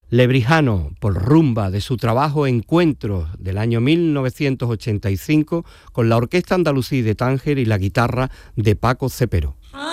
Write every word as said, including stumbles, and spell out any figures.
Lebrijano, por rumba, de su trabajo Encuentros del año mil novecientos ochenta y cinco, con la Orquesta Andalusí de Tánger y la guitarra de Paco Cepero.